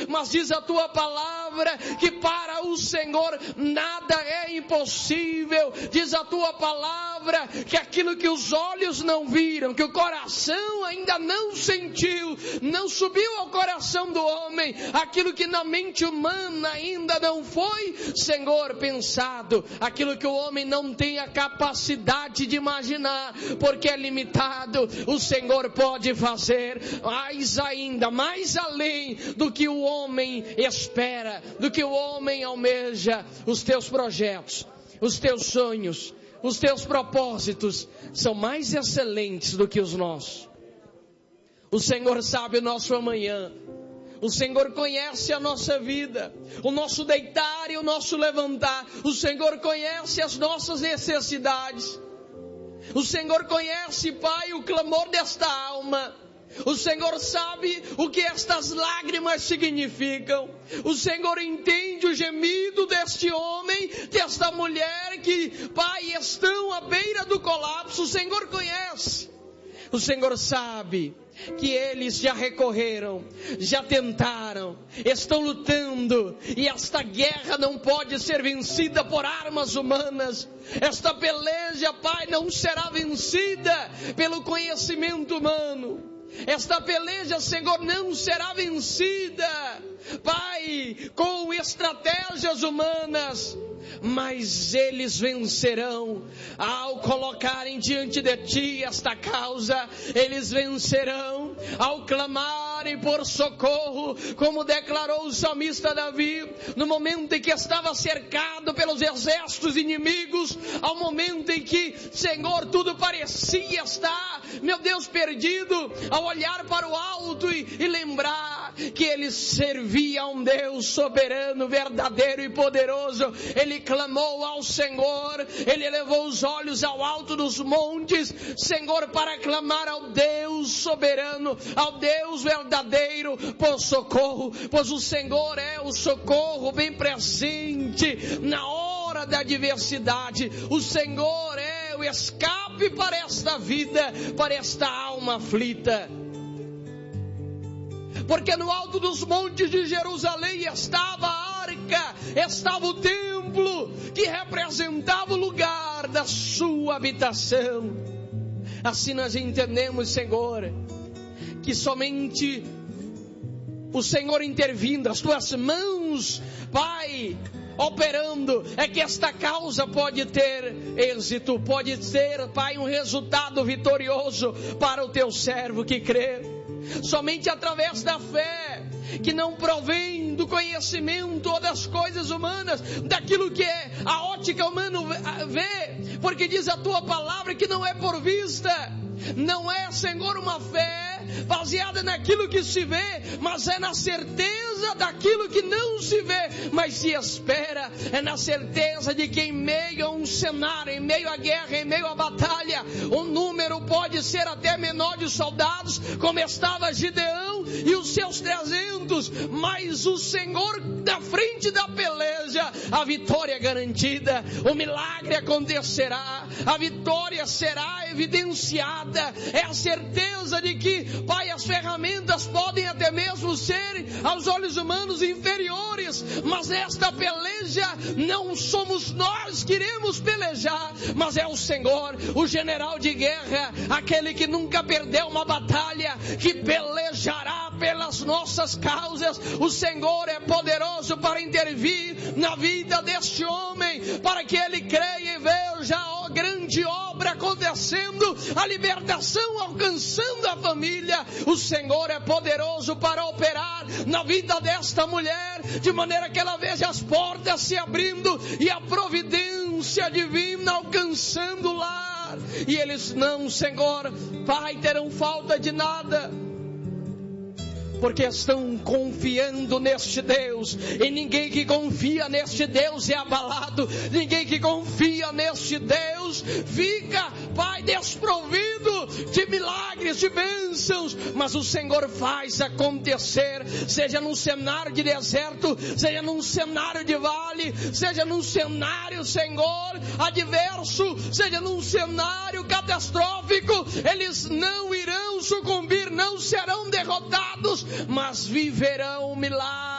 mas diz a tua palavra que para o Senhor nada é impossível. Diz a tua palavra que aquilo que os olhos não viram, que o coração ainda não sentiu, não subiu ao coração do homem, aquilo que na mente humana ainda não foi, Senhor, pensado, aquilo que o homem não tem a capacidade de imaginar, porque é limitado, o Senhor pode fazer mais ainda, mais além do que o homem espera, do que o homem almeja. Os teus projetos, os teus sonhos, os teus propósitos são mais excelentes do que os nossos. O Senhor sabe o nosso amanhã. O Senhor conhece a nossa vida, o nosso deitar e o nosso levantar. O Senhor conhece as nossas necessidades. O Senhor conhece, Pai, o clamor desta alma. O Senhor sabe o que estas lágrimas significam. O Senhor entende o gemido deste homem, desta mulher que, Pai, estão à beira do colapso. O Senhor conhece. O Senhor sabe que eles já recorreram, já tentaram, estão lutando, e esta guerra não pode ser vencida por armas humanas. Esta peleja, Pai, não será vencida pelo conhecimento humano. Esta peleja, Senhor, não será vencida, Pai, com estratégias humanas, mas eles vencerão ao colocarem diante de Ti esta causa. Eles vencerão ao clamarem por socorro, como declarou o salmista Davi, no momento em que estava cercado pelos exércitos inimigos, ao momento em que, Senhor, tudo parecia estar, meu Deus, perdido, ao olhar para o alto e lembrar que ele servia a um Deus soberano, verdadeiro e poderoso. Ele clamou ao Senhor, ele elevou os olhos ao alto dos montes, Senhor, para clamar ao Deus soberano, ao Deus verdadeiro, por socorro, pois o Senhor é o socorro bem presente na hora da adversidade. O Senhor é o escape para esta vida, para esta alma aflita. Porque no alto dos montes de Jerusalém estava a arca, estava o templo, que representava o lugar da sua habitação. Assim nós entendemos, Senhor, que somente o Senhor intervindo, as tuas mãos, Pai, operando, é que esta causa pode ter êxito, pode ter, Pai, um resultado vitorioso para o teu servo que crê. Somente através da fé, que não provém do conhecimento ou das coisas humanas, daquilo que a ótica humana vê, porque diz a tua palavra que não é por vista, não é, Senhor, uma fé baseada naquilo que se vê, mas é na certeza daquilo que não se vê, mas se espera. É na certeza de que em meio a um cenário, em meio à guerra, em meio à batalha, o número pode ser até menor de soldados, como estava Gideão e os seus 300, mas o Senhor na frente da peleja, a vitória é garantida, o milagre acontecerá, a vitória será evidenciada. É a certeza de que, Pai, as ferramentas podem até mesmo ser aos olhos humanos inferiores, mas nesta peleja não somos nós que iremos pelejar, mas é o Senhor, o general de guerra, aquele que nunca perdeu uma batalha, que pelejará pelas nossas causas. O Senhor é poderoso para intervir na vida deste homem, para que ele creia e veja a grande obra acontecendo, a libertação alcançando a família. O Senhor é poderoso para operar na vida desta mulher, de maneira que ela veja as portas se abrindo e a providência divina alcançando o lar. E eles não, Senhor, Pai, terão falta de nada, porque estão confiando neste Deus, e ninguém que confia neste Deus é abalado, ninguém que confia neste Deus fica, Pai, desprovido de milagres, de bênçãos, mas o Senhor faz acontecer, seja num cenário de deserto, seja num cenário de vale, seja num cenário, Senhor, adverso, seja num cenário catastrófico, eles não irão sucumbir, não serão derrotados, mas viverão o milagre.